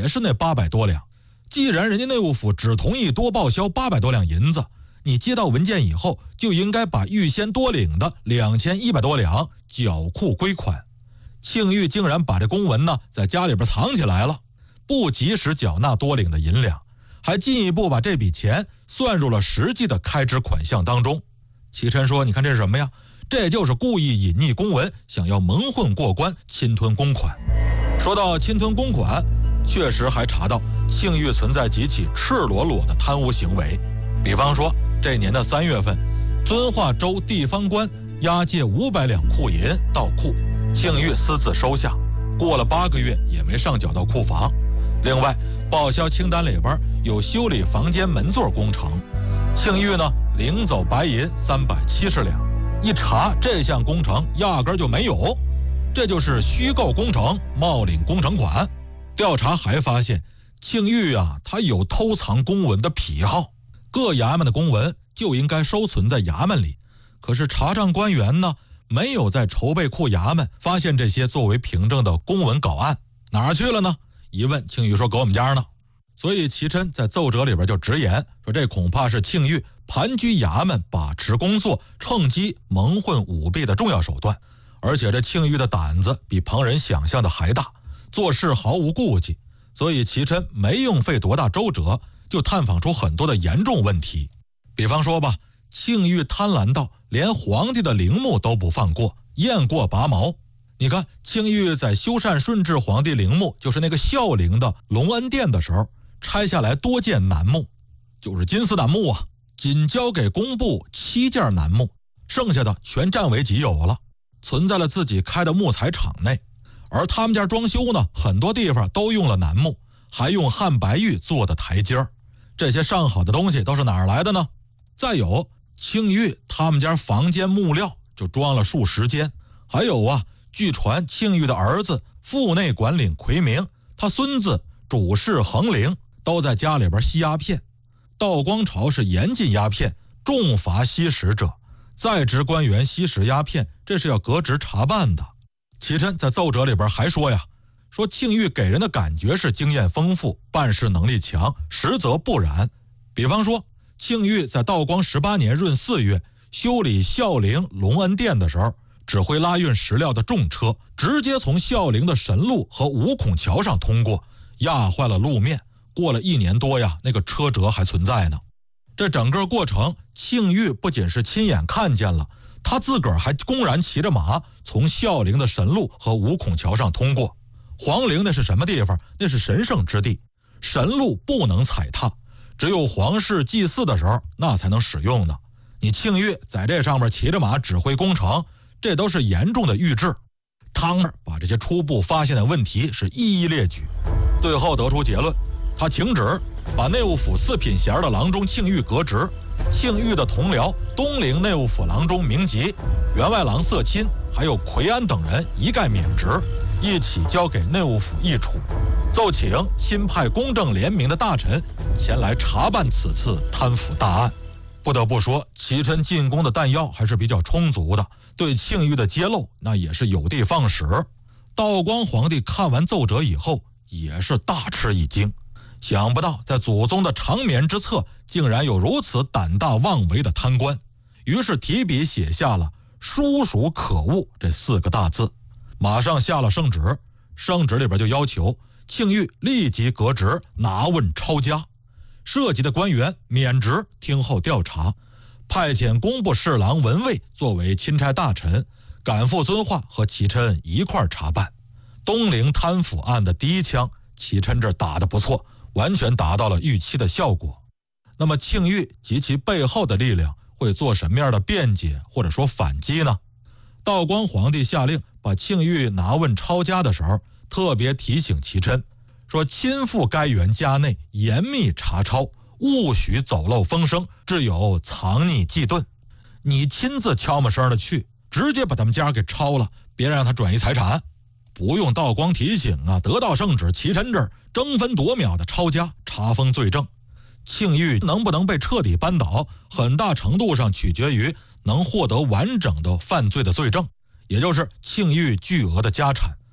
也是那800多两。既然人家内务府只同意多报销800多两银子，你接到文件以后就应该把预先多领的2100多两缴库归款。庆玉竟然把这公文呢在家里边藏起来了，不及时缴纳多领的银两，还进一步把这笔钱算入了实际的开支款项当中。齐琛说，你看这是什么呀？这就是故意隐匿公文，想要蒙混过关，侵吞公款。说到侵吞公款，确实还查到庆玉存在几起赤裸裸的贪污行为。比方说这年的3月份，遵化州地方官押解500两库银到库，庆玉私自收下，过了8个月也没上缴到库房。另外报销清单里边有修理房间门座工程，庆玉呢领走白银370两，一查这项工程压根就没有，这就是虚构工程，冒领工程款。调查还发现庆玉啊，他有偷藏公文的癖好，各衙门的公文就应该收存在衙门里，可是查账官员呢没有在筹备库衙门发现这些作为凭证的公文稿案，哪儿去了呢？一问庆玉说搁我们家呢。所以齐琛在奏折里边就直言说，这恐怕是庆玉盘踞衙门把持工作，趁机蒙混舞弊的重要手段。而且这庆玉的胆子比旁人想象的还大，做事毫无顾忌，所以齐琛没用费多大周折就探访出很多的严重问题。比方说吧，庆玉贪婪到连皇帝的陵墓都不放过，雁过拔毛。你看庆玉在修缮顺治皇帝陵墓，就是那个孝陵的隆恩殿的时候，拆下来多件楠木，就是金丝楠木啊，仅交给工部7件楠木，剩下的全占为己有了，存在了自己开的木材厂内。而他们家装修呢，很多地方都用了楠木，还用汉白玉做的台阶儿。这些上好的东西都是哪儿来的呢？再有庆玉他们家房间木料就装了数十间。还有啊，据传庆玉的儿子副内管领奎明，他孙子主事恒陵都在家里边吸鸦片。道光朝是严禁鸦片，重罚吸食者，在职官员吸食鸦片，这是要革职查办的。齐琛在奏折里边还说呀，说庆玉给人的感觉是经验丰富，办事能力强，实则不然。比方说庆玉在道光18年闰4月修理孝陵隆恩殿的时候，指挥拉运石料的重车直接从孝陵的神路和五孔桥上通过，压坏了路面，过了1年多呀，那个车辙还存在呢。这整个过程庆玉不仅是亲眼看见了，他自个儿还公然骑着马从孝陵的神路和五孔桥上通过。皇陵那是什么地方？那是神圣之地，神路不能踩踏，只有皇室祭祀的时候那才能使用呢。你庆玉在这上面骑着马指挥工程，这都是严重的逾制。汤儿把这些初步发现的问题是一一列举，最后得出结论，他请旨把内务府4品衔的郎中庆玉革职，庆玉的同僚东陵内务府郎中明吉、员外郎色钦还有奎安等人一概免职，一起交给内务府议处，奏请钦派公正廉明的大臣前来查办此次贪腐大案。不得不说，齐琛进宫的弹药还是比较充足的，对庆玉的揭露那也是有的放矢。道光皇帝看完奏折以后也是大吃一惊，想不到在祖宗的长眠之侧竟然有如此胆大妄为的贪官，于是提笔写下了叔属可恶这4个大字，马上下了圣旨。圣旨里边就要求庆玉立即革职，拿问抄家，涉及的官员免职听候调查，派遣工部侍郎文蔚作为钦差大臣赶赴遵化和齐琛一块查办。东陵贪腐案的第1枪，齐琛这打得不错，完全达到了预期的效果。那么庆玉及其背后的力量会做什么样的辩解或者说反击呢？道光皇帝下令把庆玉拿问抄家的时候，特别提醒齐琛说，亲赴该员家内严密查抄，勿许走漏风声，只有藏匿忌遁。你亲自悄没声的去，直接把他们家给抄了，别让他转移财产。不用道光提醒啊，得到圣旨，齐琛这儿争分夺秒的抄家查封罪证。庆玉能不能被彻底扳倒，很大程度上取决于能获得完整的犯罪的罪证，也就是庆玉巨额的家产。